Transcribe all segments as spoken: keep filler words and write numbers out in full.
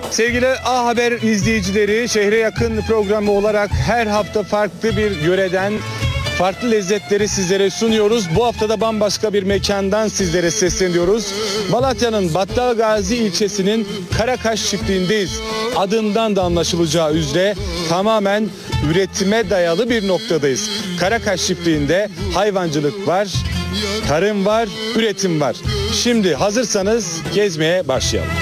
Sevgili A Haber izleyicileri, şehre yakın programı olarak her hafta farklı bir yöreden farklı lezzetleri sizlere sunuyoruz. Bu hafta da bambaşka bir mekandan sizlere sesleniyoruz. Malatya'nın Battalgazi ilçesinin Karakaş çiftliğindeyiz. Adından da anlaşılacağı üzere tamamen üretime dayalı bir noktadayız. Karakaş çiftliğinde hayvancılık var, tarım var, üretim var. Şimdi hazırsanız gezmeye başlayalım.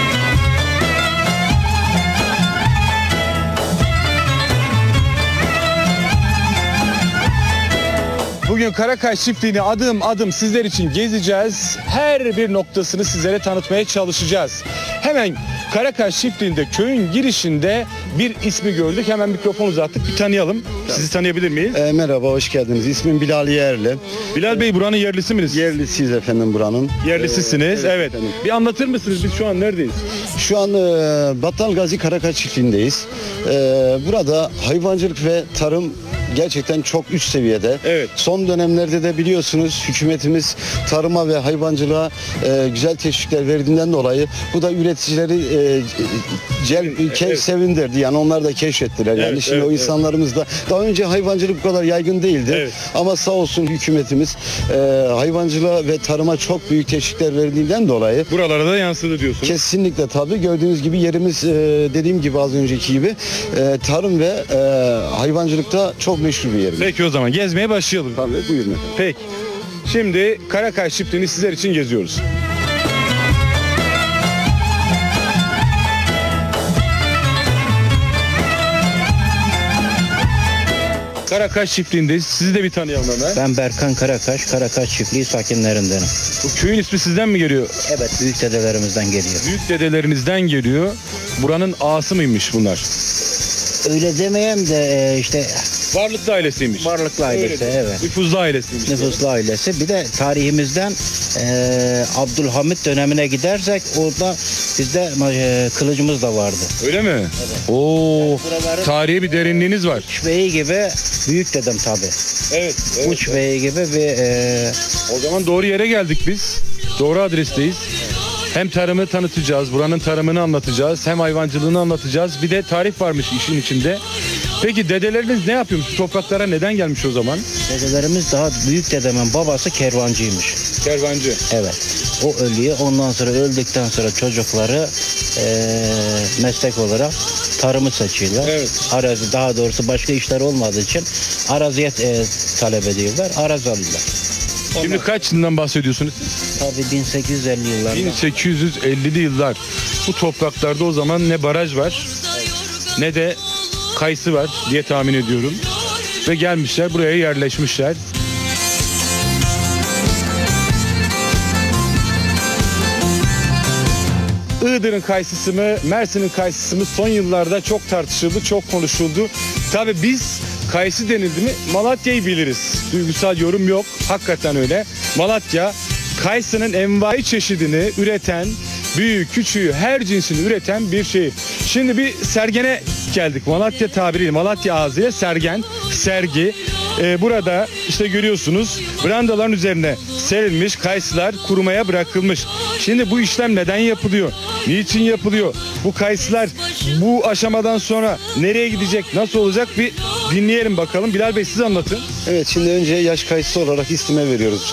Bugün Karakaş çiftliğini adım adım sizler için gezeceğiz. Her bir noktasını sizlere tanıtmaya çalışacağız. Hemen Karakaş çiftliğinde köyün girişinde bir ismi gördük. Hemen mikrofon uzattık. Bir tanıyalım. Sizi tanıyabilir miyiz? E, merhaba, hoş geldiniz. İsmim Bilal Yerli. Bilal Bey, buranın yerlisi misiniz? Yerlisiyiz efendim buranın. Yerlisisiniz. E, evet. efendim. Bir anlatır mısınız? Biz şu an neredeyiz? Şu an e, Battalgazi Karakaş çiftliğindeyiz. E, burada hayvancılık ve tarım gerçekten çok üst seviyede. Evet. Son dönemlerde de biliyorsunuz hükümetimiz tarıma ve hayvancılığa e, güzel teşvikler verdiğinden dolayı bu da üreticileri e, cel, ke, Evet. sevindirdi. Yani onlar da keşfettiler. Yani Evet, şimdi evet, o insanlarımız da daha önce hayvancılık bu kadar yaygın değildi. Evet. Ama sağ olsun hükümetimiz e, hayvancılığa ve tarıma çok büyük teşvikler verdiğinden dolayı Buralara da yansıdı diyorsunuz. kesinlikle tabii gördüğünüz gibi yerimiz e, dediğim gibi az önceki gibi e, tarım ve e, hayvancılıkta çok meşhur bir yerimiz. Peki o zaman gezmeye başlayalım. Tabii, buyurun efendim. Peki. Şimdi Karakaş çiftliğini sizler için geziyoruz. Karakaş çiftliğindeyiz. Sizi de bir tanıyalım hemen. Ben Berkan Karakaş, Karakaş çiftliği sakinlerindenim. Bu köyün ismi sizden mi geliyor? Evet, büyük dedelerimizden geliyor. Büyük dedelerinizden geliyor. Buranın ağası mıymış bunlar? Öyle demeyeyim de e, işte Varlıklı ailesiymiş. varlıklı ailesi, evet. Nüfuzlu ailesiymiş. Nüfuslu ailesi. Bir de tarihimizden e, Abdülhamit dönemine gidersek orada bizde e, kılıcımız da vardı. Öyle mi? Evet. Oo, buraların- tarihi bir derinliğiniz var. Uç Bey'i gibi büyük dedem tabi. Evet. Uç Bey'i gibi bir e, O zaman doğru yere geldik biz. Doğru adresteyiz. Hem tarımı tanıtacağız, buranın tarımını anlatacağız, hem hayvancılığını anlatacağız. Bir de tarih varmış işin içinde. Peki dedeleriniz ne yapıyormuş? Bu topraklara neden gelmiş o zaman? dedelerimiz daha büyük dedemin babası kervancıymış. Kervancı. Evet. O ölüyor. Ondan sonra öldükten sonra çocukları eee, meslek olarak tarımı seçiyorlar. Evet. Arazi, daha doğrusu başka işler olmadığı için araziye eee, talep ediyorlar. Arazi alıyorlar. Şimdi kaç yılından bahsediyorsunuz? Tabii bin sekiz yüz elli yıllarda. bin sekiz yüz ellili yıllar. Bu topraklarda o zaman ne baraj var, ne de kayısı var diye tahmin ediyorum. Ve gelmişler, buraya yerleşmişler. Iğdır'ın kayısısı mı, Mersin'in kayısısı mı son yıllarda çok tartışıldı, çok konuşuldu. Tabii biz kayısı denildi mi Malatya'yı biliriz. Duygusal yorum yok. Hakikaten öyle. Malatya kayısının envai çeşidini üreten, büyük, küçüğü, her cinsini üreten bir şehir. Şimdi bir sergene geldik. Malatya tabiriyle, Malatya ağzıyla sergen, sergi. Ee, burada işte görüyorsunuz brandaların üzerine serilmiş kayısılar kurumaya bırakılmış. Şimdi bu işlem neden yapılıyor? Niçin yapılıyor? Bu kayısılar bu aşamadan sonra nereye gidecek? Nasıl olacak? Bir dinleyelim bakalım. Bilal Bey, siz anlatın. Evet, şimdi önce yaş kayısı olarak istime veriyoruz